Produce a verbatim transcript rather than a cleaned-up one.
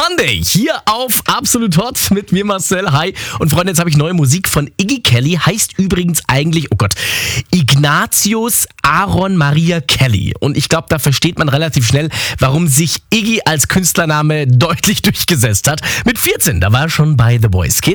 Monday hier auf Absolut Hot mit mir Marcel. Hi. Und Freunde, jetzt habe ich neue Musik von Iggy Kelly. Heißt übrigens eigentlich, oh Gott, Ignatius Aaron Maria Kelly. Und ich glaube, da versteht man relativ schnell, warum sich Iggy als Künstlername deutlich durchgesetzt hat. Mit vierzehn, da war er schon bei The Voice Kids.